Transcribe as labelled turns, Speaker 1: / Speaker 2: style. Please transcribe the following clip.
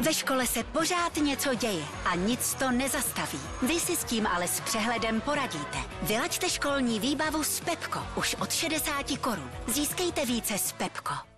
Speaker 1: Ve škole se pořád něco děje a nic to nezastaví. Vy si s tím ale s přehledem poradíte. Vylaďte školní výbavu s Pepko už od 60 korun. Získejte více s Pepko.